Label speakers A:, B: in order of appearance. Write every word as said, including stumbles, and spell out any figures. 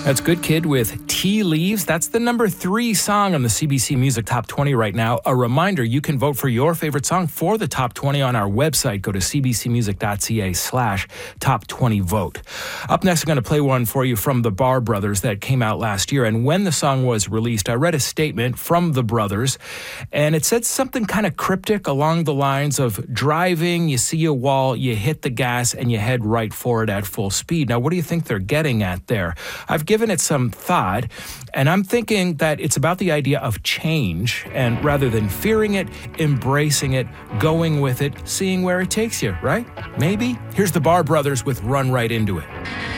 A: That's Good Kid with Tea Leaves. That's the number three song on the C B C Music Top twenty right now. A reminder, you can vote for your favorite song for the Top twenty on our website. Go to cbcmusic.ca slash top 20 vote. Up next, I'm going to play one for you from the Barr Brothers that came out last year. And when the song was released, I read a statement from the brothers, and it said something kind of cryptic along the lines of driving, you see a wall, you hit the gas, and you head right for it at full speed. Now, what do you think they're getting at there? I've given it some thought, and I'm thinking that it's about the idea of change, and rather than fearing it, embracing it, going with it, seeing where it takes you, right? Maybe? Here's the Barr Brothers with Run Right Into It.